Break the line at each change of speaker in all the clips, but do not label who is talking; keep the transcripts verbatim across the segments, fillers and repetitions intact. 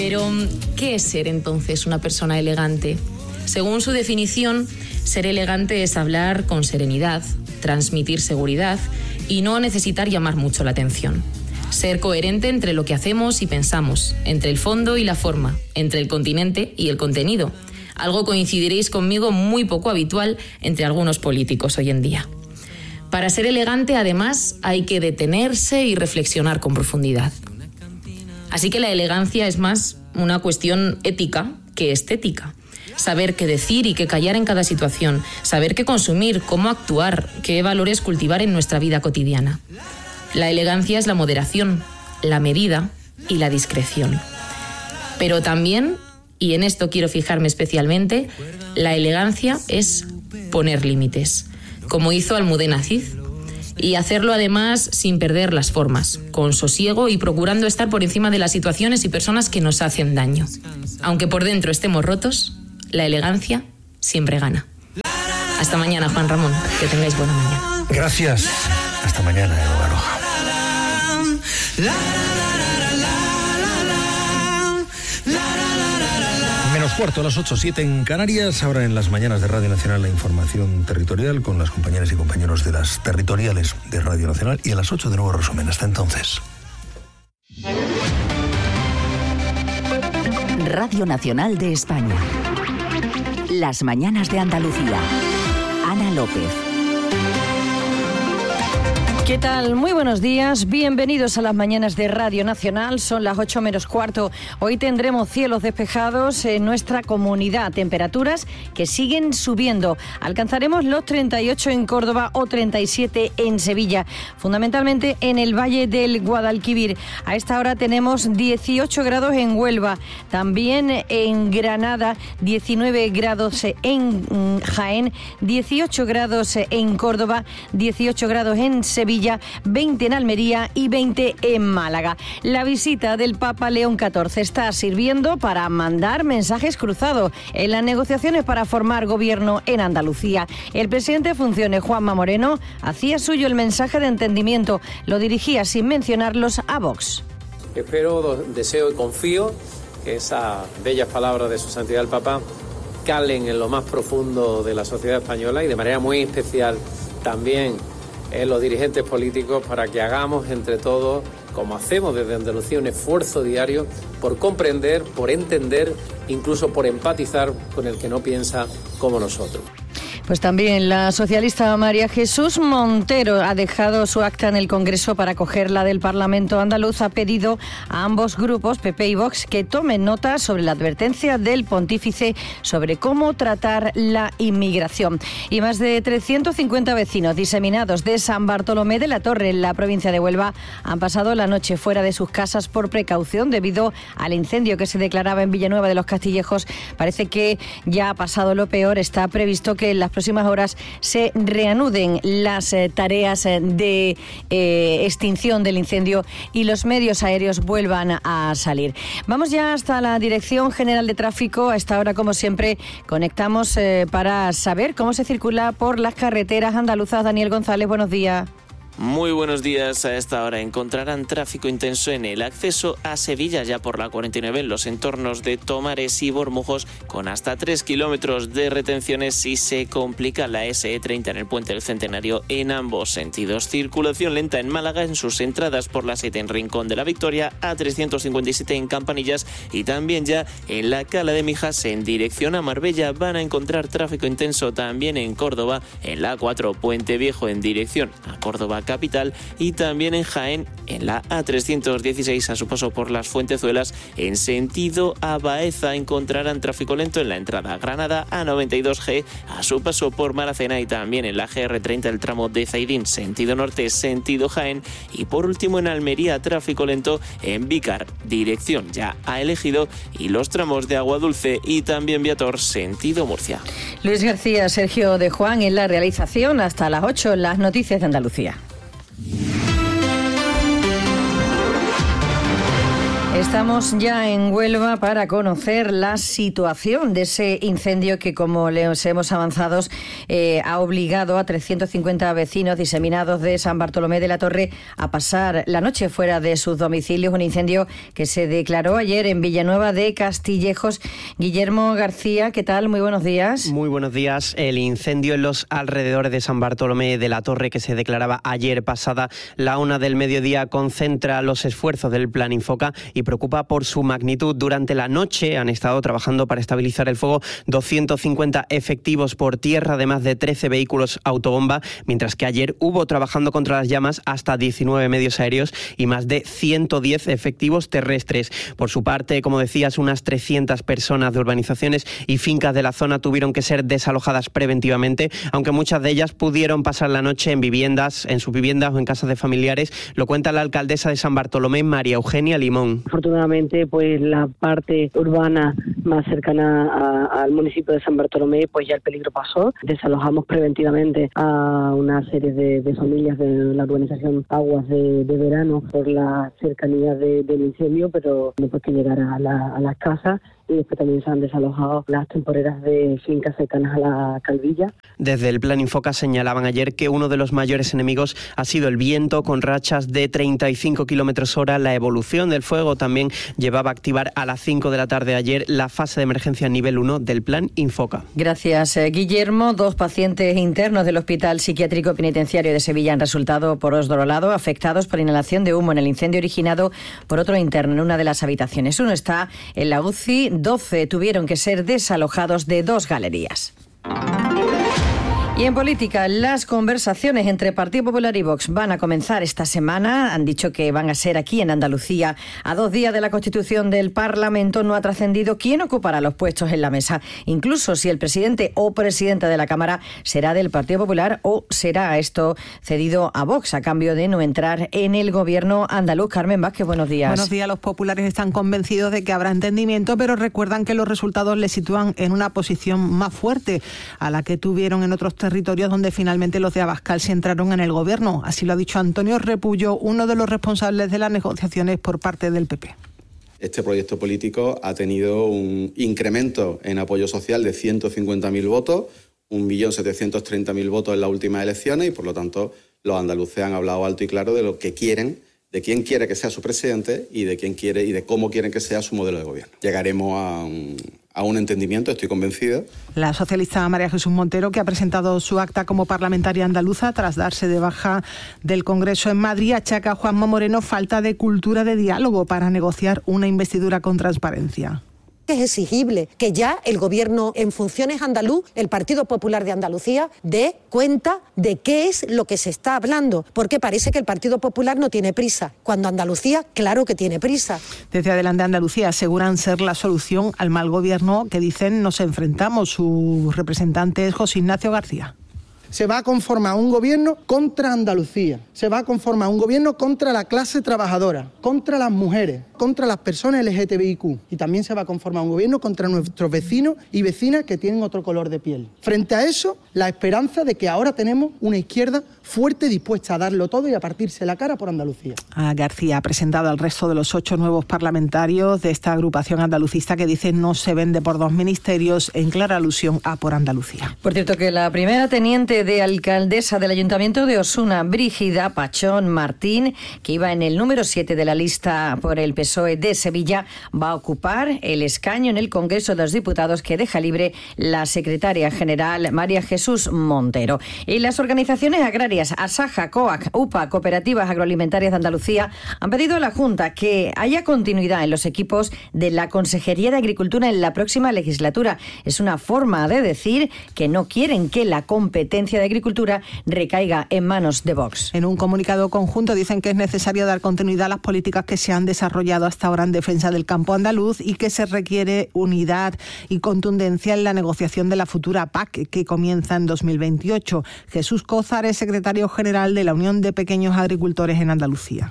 Pero, ¿qué es ser entonces una persona elegante? Según su definición, ser elegante es hablar con serenidad, transmitir seguridad y no necesitar llamar mucho la atención. Ser coherente entre lo que hacemos y pensamos, entre el fondo y la forma, entre el continente y el contenido. Algo, coincidiréis conmigo, muy poco habitual entre algunos políticos hoy en día. Para ser elegante, además, hay que detenerse y reflexionar con profundidad. Así que la elegancia es más una cuestión ética que estética. Saber qué decir y qué callar en cada situación, saber qué consumir, cómo actuar, qué valores cultivar en nuestra vida cotidiana. La elegancia es la moderación, la medida y la discreción. Pero también, y en esto quiero fijarme especialmente, la elegancia es poner límites, como hizo Almudena Cid, y hacerlo además sin perder las formas, con sosiego y procurando estar por encima de las situaciones y personas que nos hacen daño. Aunque por dentro estemos rotos, la elegancia siempre gana. Hasta mañana, Juan Ramón, que tengáis buena mañana.
Gracias. Hasta mañana, Eva Baroja. Menos cuarto, a las ocho, siete en Canarias. Ahora en las mañanas de Radio Nacional la información territorial con las compañeras y compañeros de las territoriales de Radio Nacional. Y a las ocho de nuevo resumen. Hasta entonces.
Radio Nacional de España. Las mañanas de Andalucía. Ana López.
¿Qué tal? Muy buenos días, bienvenidos a las mañanas de Radio Nacional, son las ocho menos cuarto. Hoy tendremos cielos despejados en nuestra comunidad, temperaturas que siguen subiendo. Alcanzaremos los treinta y ocho en Córdoba o treinta y siete en Sevilla, fundamentalmente en el Valle del Guadalquivir. A esta hora tenemos dieciocho grados en Huelva, también en Granada, diecinueve grados en Jaén, dieciocho grados en Córdoba, dieciocho grados en Sevilla, veinte en Almería y veinte en Málaga. La visita del Papa León catorce está sirviendo para mandar mensajes cruzados en las negociaciones para formar gobierno en Andalucía. El presidente de funciones, Juanma Moreno, hacía suyo el mensaje de entendimiento. Lo dirigía sin mencionarlos a Vox.
Espero, deseo y confío que esas bellas palabras de su santidad el Papa calen en lo más profundo de la sociedad española y de manera muy especial también en los dirigentes políticos, para que hagamos entre todos, como hacemos desde Andalucía, un esfuerzo diario por comprender, por entender, incluso por empatizar con el que no piensa como nosotros.
Pues también la socialista María Jesús Montero ha dejado su acta en el Congreso para acoger la del Parlamento andaluz. Ha pedido a ambos grupos, P P y Vox, que tomen nota sobre la advertencia del pontífice sobre cómo tratar la inmigración. Y más de trescientos cincuenta vecinos diseminados de San Bartolomé de la Torre, en la provincia de Huelva, han pasado la noche fuera de sus casas por precaución debido al incendio que se declaraba en Villanueva de los Castillejos. Parece que ya ha pasado lo peor. Está previsto que en las próximas horas se reanuden las eh, tareas eh, de eh, extinción del incendio y los medios aéreos vuelvan a salir. Vamos ya hasta la Dirección General de Tráfico. A esta hora, como siempre, conectamos eh, para saber cómo se circula por las carreteras andaluzas. Daniel González, buenos días.
Muy buenos días. A esta hora encontrarán tráfico intenso en el acceso a Sevilla, ya por la cuarenta y nueve en los entornos de Tomares y Bormujos, con hasta tres kilómetros de retenciones, y se complica la ese e treinta en el Puente del Centenario en ambos sentidos. Circulación lenta en Málaga en sus entradas por la siete en Rincón de la Victoria, a trescientos cincuenta y siete en Campanillas, y también ya en la Cala de Mijas en dirección a Marbella. Van a encontrar tráfico intenso también en Córdoba, en la a cuatro Puente Viejo en dirección a Córdoba capital, y también en Jaén en la a trescientos dieciséis a su paso por las Fuentezuelas en sentido a Baeza. Encontrarán tráfico lento en la entrada a Granada, a noventa y dos ge a su paso por Maracena, y también en la ge erre treinta el tramo de Zaidín sentido norte sentido Jaén, y por último en Almería tráfico lento en Vícar dirección ya a Elegido, y los tramos de Agua Dulce y también Viator sentido Murcia.
Luis García, Sergio de Juan en la realización. Hasta las ocho las noticias de Andalucía. Estamos ya en Huelva para conocer la situación de ese incendio que, como les hemos avanzado, eh, ha obligado a trescientos cincuenta vecinos diseminados de San Bartolomé de la Torre a pasar la noche fuera de sus domicilios. Un incendio que se declaró ayer en Villanueva de Castillejos. Guillermo García, ¿qué tal? Muy buenos días.
Muy buenos días. El incendio en los alrededores de San Bartolomé de la Torre, que se declaraba ayer pasada la una del mediodía, concentra los esfuerzos del Plan Infoca y preocupa por su magnitud. Durante la noche han estado trabajando para estabilizar el fuego doscientos cincuenta efectivos por tierra, además de trece vehículos autobomba, mientras que ayer hubo trabajando contra las llamas hasta diecinueve medios aéreos y más de ciento diez efectivos terrestres. Por su parte, como decías, unas trescientas personas de urbanizaciones y fincas de la zona tuvieron que ser desalojadas preventivamente, aunque muchas de ellas pudieron pasar la noche en viviendas, en sus viviendas o en casas de familiares. Lo cuenta la alcaldesa de San Bartolomé, María Eugenia Limón.
Afortunadamente, pues la parte urbana más cercana a, al municipio de San Bartolomé, pues ya el peligro pasó. Desalojamos preventivamente a una serie de, de familias de la urbanización Aguas de, de Verano por la cercanía de, del incendio, pero después que llegara a, la, a las casas. Y después también se han desalojado las temporeras de fincas cercanas a la Calvilla.
Desde el Plan Infoca señalaban ayer que uno de los mayores enemigos ha sido el viento, con rachas de treinta y cinco kilómetros hora. La evolución del fuego también llevaba a activar a las cinco de la tarde de ayer la fase de emergencia nivel uno del Plan Infoca.
Gracias, Guillermo. Dos pacientes internos del Hospital Psiquiátrico Penitenciario de Sevilla han resultado por otro lado afectados por inhalación de humo en el incendio originado por otro interno en una de las habitaciones. Uno está en la U C I, doce tuvieron que ser desalojados de dos galerías. Y en política, las conversaciones entre Partido Popular y Vox van a comenzar esta semana. Han dicho que van a ser aquí en Andalucía. A dos días de la constitución del Parlamento no ha trascendido quién ocupará los puestos en la mesa. Incluso si el presidente o presidenta de la Cámara será del Partido Popular o será esto cedido a Vox a cambio de no entrar en el gobierno andaluz. Carmen Vázquez, buenos días.
Buenos días. Los populares están convencidos de que habrá entendimiento, pero recuerdan que los resultados les sitúan en una posición más fuerte a la que tuvieron en otros territorios donde finalmente los de Abascal se entraron en el gobierno. Así lo ha dicho Antonio Repullo, uno de los responsables de las negociaciones por parte del P P.
Este proyecto político ha tenido un incremento en apoyo social de ciento cincuenta mil votos, un millón setecientos treinta mil votos en las últimas elecciones y, por lo tanto, los andaluces han hablado alto y claro de lo que quieren, de quién quiere que sea su presidente y de quién quiere y de cómo quieren que sea su modelo de gobierno. Llegaremos a un, a un entendimiento, estoy convencido.
La socialista María Jesús Montero, que ha presentado su acta como parlamentaria andaluza tras darse de baja del Congreso en Madrid, achaca a Juanma Moreno falta de cultura de diálogo para negociar una investidura con transparencia.
Es exigible que ya el gobierno en funciones andaluz, el Partido Popular de Andalucía, dé cuenta de qué es lo que se está hablando, porque parece que el Partido Popular no tiene prisa, cuando Andalucía claro que tiene prisa.
Desde Adelante Andalucía aseguran ser la solución al mal gobierno que dicen nos enfrentamos. Su representante es José Ignacio García.
Se va a conformar un gobierno contra Andalucía, se va a conformar un gobierno contra la clase trabajadora, contra las mujeres, contra las personas L G T B I Q y también se va a conformar un gobierno contra nuestros vecinos y vecinas que tienen otro color de piel. Frente a eso, la esperanza de que ahora tenemos una izquierda fuerte dispuesta a darlo todo y a partirse la cara por Andalucía.
A García ha presentado al resto de los ocho nuevos parlamentarios de esta agrupación andalucista que dice no se vende por dos ministerios, en clara alusión a Por Andalucía.
Por cierto, que la primera teniente de alcaldesa del Ayuntamiento de Osuna, Brígida Pachón Martín, que iba en el número siete de la lista por el P S O E de Sevilla, va a ocupar el escaño en el Congreso de los Diputados que deja libre la secretaria general María Jesús Montero. Y las organizaciones agrarias Asaja, COAC, UPA, Cooperativas Agroalimentarias de Andalucía han pedido a la Junta que haya continuidad en los equipos de la Consejería de Agricultura en la próxima legislatura. Es una forma de decir que no quieren que la competencia de Agricultura recaiga en manos de Vox.
En un comunicado conjunto dicen que es necesario dar continuidad a las políticas que se han desarrollado hasta ahora en defensa del campo andaluz y que se requiere unidad y contundencia en la negociación de la futura P A C que comienza en dos mil veintiocho. Jesús Cózar es secretario general de la Unión de Pequeños Agricultores en Andalucía.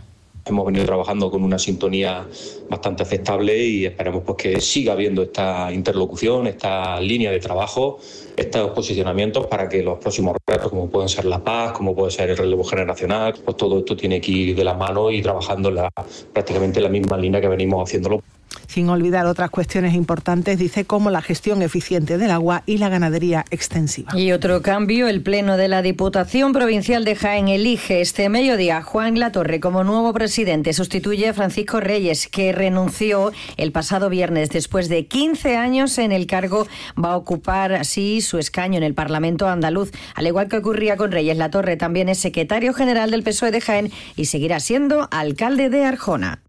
Hemos venido trabajando con una sintonía bastante aceptable y esperamos pues, que siga habiendo esta interlocución, esta línea de trabajo, estos posicionamientos para que los próximos retos, como pueden ser la paz, como puede ser el relevo generacional, pues todo esto tiene que ir de la mano y trabajando en la, prácticamente en la misma línea que venimos haciéndolo.
Sin olvidar otras cuestiones importantes, dice, como la gestión eficiente del agua y la ganadería extensiva.
Y otro cambio, el Pleno de la Diputación Provincial de Jaén elige este mediodía a Juan Latorre como nuevo presidente. Sustituye a Francisco Reyes, que renunció el pasado viernes. Después de quince años en el cargo, va a ocupar así su escaño en el Parlamento andaluz. Al igual que ocurría con Reyes, Latorre también es secretario general del P S O E de Jaén y seguirá siendo alcalde de Arjona.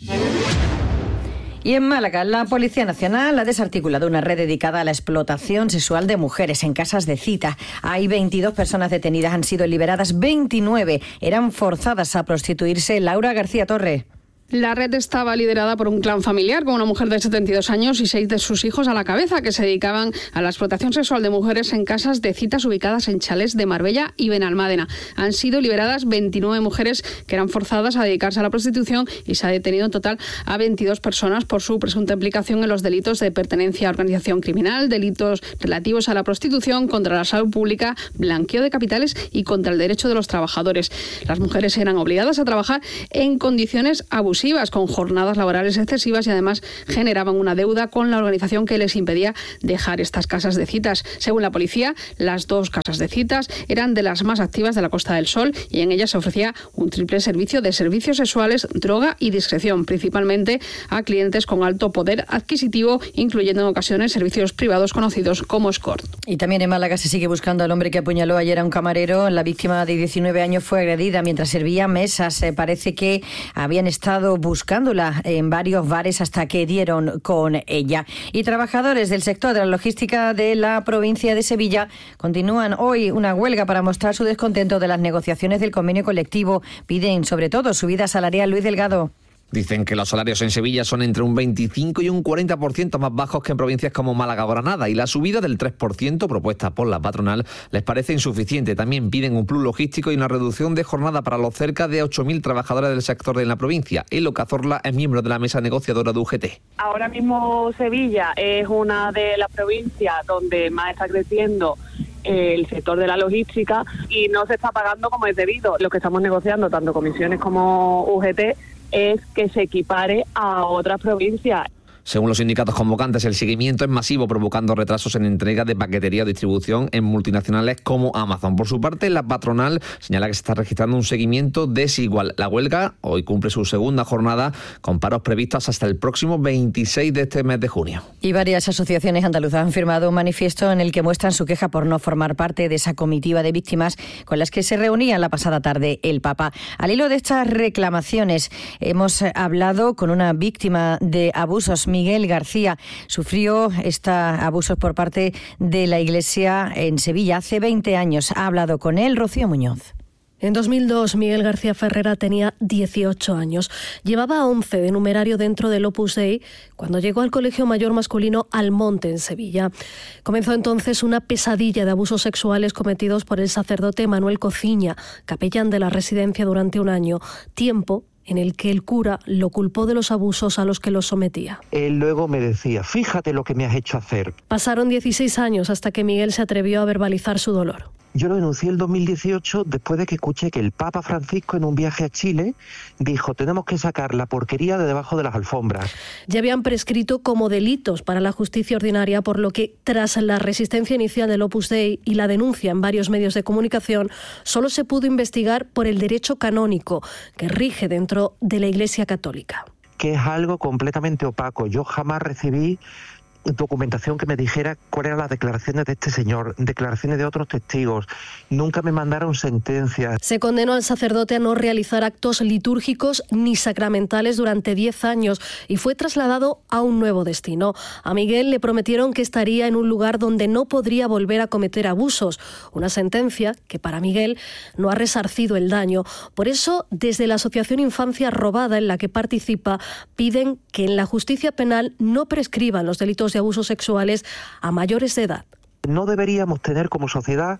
Y en Málaga, la Policía Nacional ha desarticulado una red dedicada a la explotación sexual de mujeres en casas de cita. Hay veintidós personas detenidas, han sido liberadas veintinueve. Eran forzadas a prostituirse. Laura García Torre.
La red estaba liderada por un clan familiar con una mujer de setenta y dos años y seis de sus hijos a la cabeza, que se dedicaban a la explotación sexual de mujeres en casas de citas ubicadas en chalés de Marbella y Benalmádena. Han sido liberadas veintinueve mujeres que eran forzadas a dedicarse a la prostitución y se ha detenido en total a veintidós personas por su presunta implicación en los delitos de pertenencia a organización criminal, delitos relativos a la prostitución, contra la salud pública, blanqueo de capitales y contra el derecho de los trabajadores. Las mujeres eran obligadas a trabajar en condiciones abusivas, con jornadas laborales excesivas, y además generaban una deuda con la organización que les impedía dejar estas casas de citas. Según la policía, las dos casas de citas eran de las más activas de la Costa del Sol y en ellas se ofrecía un triple servicio de servicios sexuales, droga y discreción, principalmente a clientes con alto poder adquisitivo, incluyendo en ocasiones servicios privados conocidos como escort.
Y también en Málaga se sigue buscando al hombre que apuñaló ayer a un camarero. La víctima de diecinueve años fue agredida mientras servía mesas. Eh, parece que habían estado buscándola en varios bares hasta que dieron con ella. Y trabajadores del sector de la logística de la provincia de Sevilla continúan hoy una huelga para mostrar su descontento de las negociaciones del convenio colectivo. Piden sobre todo subida salarial. Luis Delgado.
Dicen que los salarios en Sevilla son entre un veinticinco y un cuarenta por ciento más bajos que en provincias como Málaga o Granada, y la subida del tres por ciento propuesta por la patronal les parece insuficiente. También piden un plus logístico y una reducción de jornada para los cerca de ocho mil trabajadores del sector de la provincia. Elo Cazorla es miembro de la mesa negociadora de U G T.
Ahora mismo Sevilla es una de las provincias donde más está creciendo el sector de la logística y no se está pagando como es debido. Lo que estamos negociando, tanto comisiones como U G T, es que se equipare a otras provincias.
Según los sindicatos convocantes, el seguimiento es masivo, provocando retrasos en entrega de paquetería o distribución en multinacionales como Amazon. Por su parte, la patronal señala que se está registrando un seguimiento desigual. La huelga hoy cumple su segunda jornada, con paros previstos hasta el próximo veintiséis de este mes de junio.
Y varias asociaciones andaluzas han firmado un manifiesto en el que muestran su queja por no formar parte de esa comitiva de víctimas con las que se reunía la pasada tarde el Papa. Al hilo de estas reclamaciones, hemos hablado con una víctima de abusos. Miguel García sufrió estos abusos por parte de la Iglesia en Sevilla hace veinte años. Ha hablado con él Rocío Muñoz.
En dos mil dos, Miguel García Ferrera tenía dieciocho años. Llevaba once de numerario dentro del Opus Dei cuando llegó al Colegio Mayor Masculino Almonte, en Sevilla. Comenzó entonces una pesadilla de abusos sexuales cometidos por el sacerdote Manuel Cociña, capellán de la residencia durante un año, tiempo en el que el cura lo culpó de los abusos a los que lo sometía.
Él luego me decía, fíjate lo que me has hecho hacer.
Pasaron dieciséis años hasta que Miguel se atrevió a verbalizar su dolor.
Yo lo denuncié en dos mil dieciocho después de que escuché que el Papa Francisco, en un viaje a Chile, dijo, tenemos que sacar la porquería de debajo de las alfombras.
Ya habían prescrito como delitos para la justicia ordinaria, por lo que, tras la resistencia inicial del Opus Dei y la denuncia en varios medios de comunicación, solo se pudo investigar por el derecho canónico, que rige dentro de la Iglesia Católica.
Que es algo completamente opaco. Yo jamás recibí documentación que me dijera cuáles eran las declaraciones de este señor, declaraciones de otros testigos. Nunca me mandaron sentencias.
Se condenó al sacerdote a no realizar actos litúrgicos ni sacramentales durante diez años y fue trasladado a un nuevo destino. A Miguel le prometieron que estaría en un lugar donde no podría volver a cometer abusos. Una sentencia que para Miguel no ha resarcido el daño. Por eso, desde la Asociación Infancia Robada, en la que participa, piden que en la justicia penal no prescriban los delitos de abusos sexuales a mayores de edad.
No deberíamos tener como sociedad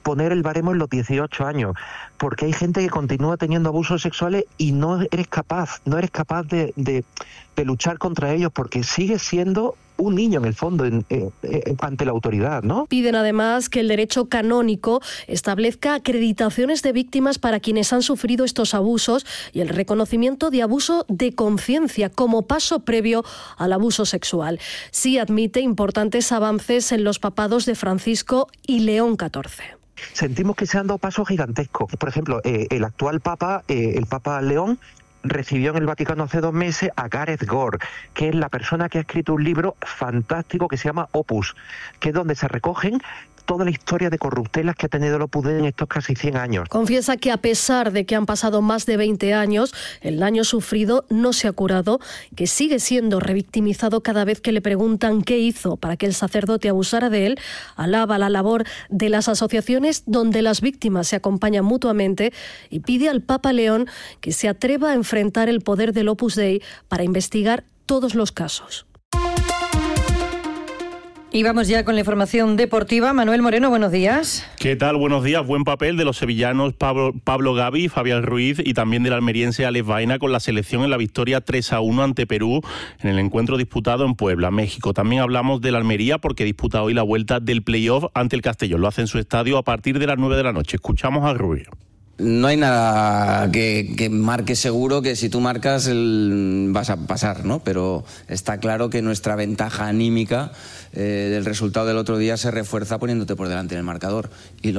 poner el baremo en los dieciocho años, porque hay gente que continúa teniendo abusos sexuales y no eres capaz, no eres capaz de, de, de luchar contra ellos, porque sigues siendo un niño en el fondo en, eh, eh, ante la autoridad, ¿no?
Piden además que el derecho canónico establezca acreditaciones de víctimas para quienes han sufrido estos abusos y el reconocimiento de abuso de conciencia como paso previo al abuso sexual. Sí admite importantes avances en los papados de Francisco y León catorce.
Sentimos que se han dado pasos gigantescos. Por ejemplo, eh, el actual Papa, eh, el Papa León, recibió en el Vaticano hace dos meses a Gareth Gore, que es la persona que ha escrito un libro fantástico que se llama Opus, que es donde se recogen toda la historia de corruptelas que ha tenido el Opus Dei en estos casi cien años.
Confiesa que a pesar de que han pasado más de veinte años, el daño sufrido no se ha curado, que sigue siendo revictimizado cada vez que le preguntan qué hizo para que el sacerdote abusara de él. Alaba la labor de las asociaciones donde las víctimas se acompañan mutuamente y pide al Papa León que se atreva a enfrentar el poder del Opus Dei para investigar todos los casos.
Y vamos ya con la información deportiva. Manuel Moreno, buenos días.
¿Qué tal? Buenos días. Buen papel de los sevillanos Pablo, Pablo Gavi, Fabián Ruiz y también del almeriense Alex Baena con la selección en la victoria tres a uno ante Perú en el encuentro disputado en Puebla, México. También hablamos del Almería porque disputa hoy la vuelta del playoff ante el Castellón. Lo hace en su estadio a partir de las nueve de la noche. Escuchamos a Ruiz.
No hay nada que, que marque seguro que si tú marcas el, vas a pasar, ¿no? Pero está claro que nuestra ventaja anímica eh, del resultado del otro día se refuerza poniéndote por delante en el marcador. Y lo